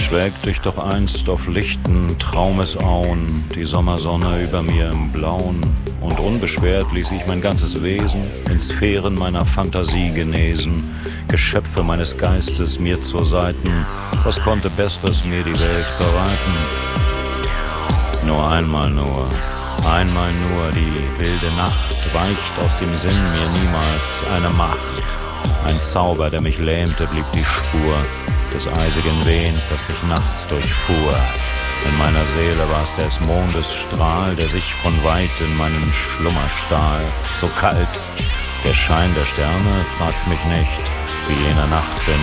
schwelgte ich doch einst auf lichten Traumesauen, die Sommersonne über mir im Blauen, und unbeschwert ließ ich mein ganzes Wesen in Sphären meiner Fantasie genesen, Geschöpfe meines Geistes mir zur Seiten, was konnte Besseres mir die Welt bereiten? Nur einmal nur die wilde Nacht weicht aus dem Sinn mir niemals eine Macht. Ein Zauber, der mich lähmte, blieb die Spur des eisigen Wehens, das mich nachts durchfuhr. In meiner Seele war es des Mondes Strahl, der sich von weit in meinen Schlummer stahl. So kalt, der Schein der Sterne fragt mich nicht, wie jener Nacht, wenn